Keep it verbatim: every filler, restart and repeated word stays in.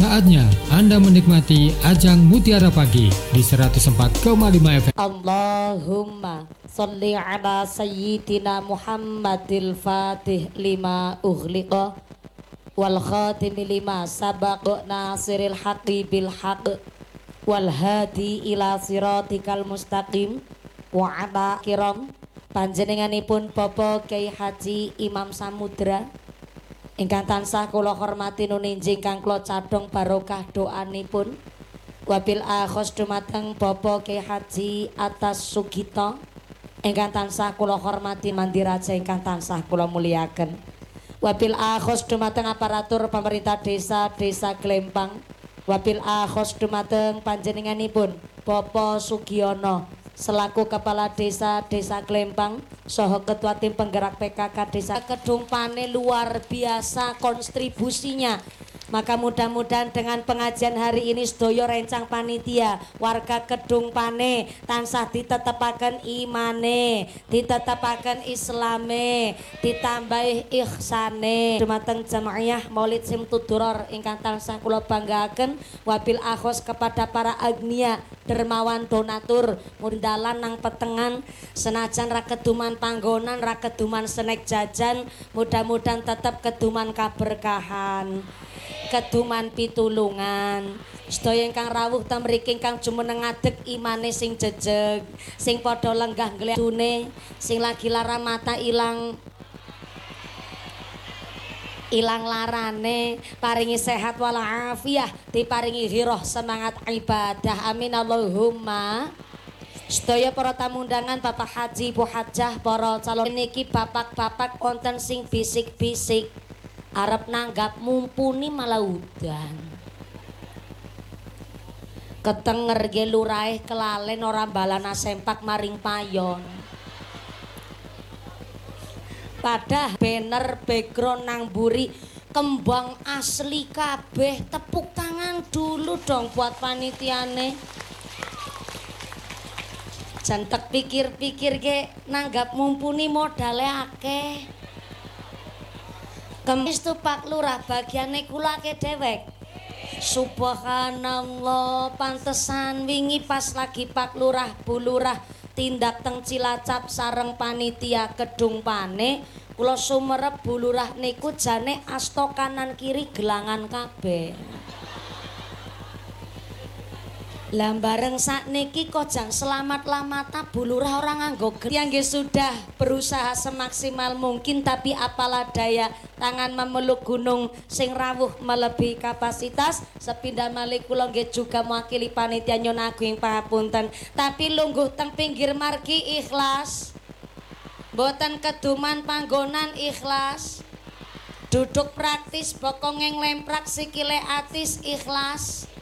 Saatnya Anda menikmati Ajang Mutiara Pagi di seratus empat koma lima F M. Allahumma sholli ala sayyidina Muhammadil Fatih lima ughliqa wal khatimi lima sabaq nasiril haqqi bil haqq wal hadi ila siratikal mustaqim wa ala kiram panjenenganipun Bapak Kyai Haji Imam Samudra ingkang tansah kula hormati nuninjing kang kula cadhong barokah doanipun. Wabil akhos dumateng Bapak Kyai Haji Atas Sugito ingkang tansah kula hormati mandiraja ingkang tansah kula muliaken. Wabil akhos dumateng aparatur pemerintah desa Desa Glempang. Wabil akhos dumateng panjenenganipun Bapak Sugiono selaku Kepala Desa Desa Glempang saha Ketua Tim Penggerak P K K Desa. Kedumpane luar biasa kontribusinya. Maka mudah-mudahan dengan pengajian hari ini sedaya rencang panitia warga Kedung Pane tansah ditetepaken imane, ditetepaken islame, ditambahi ihsane. Dumateng jamaah Maulid Simtuduror ingkang tansah kula banggaken. Wabil akhos kepada para agnia dermawan donatur mundalan nang petengan senajan ra keduman panggonan ra keduman senek jajan, mudah-mudahan tetap keduman kaberkahan, keduman pitulungan. Sedaya ingkang rawuh ta mriki ingkang jumeneng ngadeg imane sing jejeg, sing padha lenggah ngglethune, sing lagi lara mata ilang ilang larane, paringi sehat walafiah, diparingi hiroh semangat ibadah. Amin Allahumma. Sedaya para tamu undangan, Bapak Haji, Bu Hajah, para calon niki bapak-bapak wonten sing bisik-bisik arep nanggap mumpuni malah udan. Ketenger ge lurahe kelalen ora balana sempak maring payon. Padah banner background nang buri kembang asli kabeh. Tepuk tangan dulu dong buat panitiane. Jantek pikir-pikir ge nanggap mumpuni modale akeh. Kemis tu Pak Lurah bagiane kula ke dewek. Subhanallah, pantesan wingi pas lagi Pak Lurah Bu Lurah tindak teng Cilacap sareng panitia Kedung Pane, kula sumerep Bu Lurah niku jane asta kanan kiri gelangan kabeh. Lah bareng sakniki kojang selamat-lamata Bu Lurah orang nganggo yang sudah berusaha semaksimal mungkin, tapi apalah daya tangan memeluk gunung sing rawuh melebihi kapasitas. Sepindah malih kula nggih juga mewakili panitia nyun agung pangapunten, tapi lungguh teng pinggir margi ikhlas, mboten keduman panggonan ikhlas, duduk praktis bokong yang lemprak sikile atis ikhlas.